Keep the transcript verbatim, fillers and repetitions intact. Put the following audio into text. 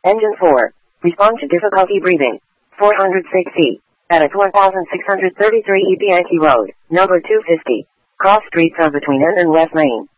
Engine four. Respond to difficulty breathing. four hundred sixty. At a one thousand six hundred thirty-three E P Yankee Road, number two fifty. Cross streets are between N and West Main.